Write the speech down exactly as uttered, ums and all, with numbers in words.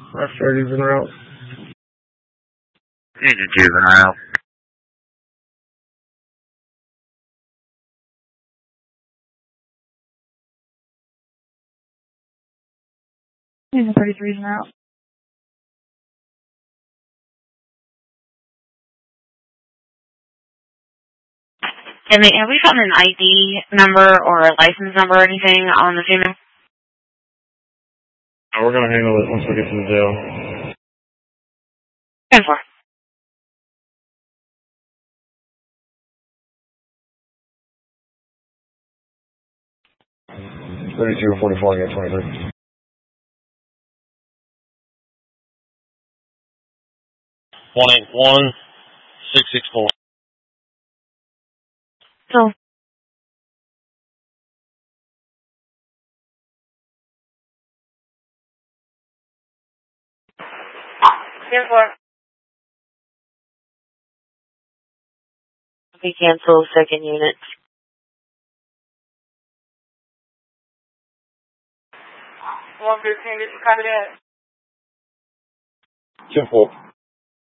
Rush thirties en route. Unit Juvenile. Unit thirty-three en route. And they, have we found an I D number or a license number or anything on the female? Oh, we're going to handle it once we get to the jail. ten four. thirty-two to forty-four, I got twenty-three. one eight one, six six four. So. ten four. Okay, cancel second unit. one fifteen, did you copy that? ten four.